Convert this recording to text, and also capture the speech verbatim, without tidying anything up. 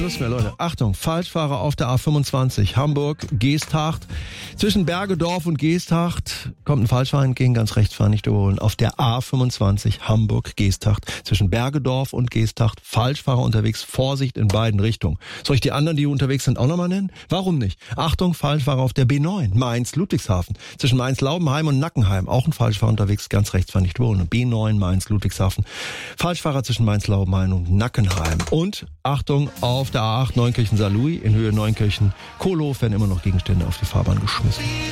Lust mehr, Leute. Achtung, Falschfahrer auf der A fünfundzwanzig, Hamburg-Geesthacht. Zwischen Bergedorf und Geesthacht kommt ein Falschfahrer entgegen, ganz rechts fahren, nicht überholen. Auf der A fünfundzwanzig, Hamburg-Geesthacht. Zwischen Bergedorf und Geesthacht, Falschfahrer unterwegs, Vorsicht in beiden Richtungen. Soll ich die anderen, die unterwegs sind, auch nochmal nennen? Warum nicht? Achtung, Falschfahrer auf der B neun, Mainz-Ludwigshafen. Zwischen Mainz-Laubenheim und Nackenheim, auch ein Falschfahrer unterwegs, ganz rechts fahren, nicht überholen. B neun, Mainz-Ludwigshafen. Falschfahrer zwischen Mainz-Laubenheim und Nackenheim. Und Achtung, auf der A acht Neunkirchen-Saarlouis in Höhe Neunkirchen-Kohlhof werden immer noch Gegenstände auf die Fahrbahn geschmissen.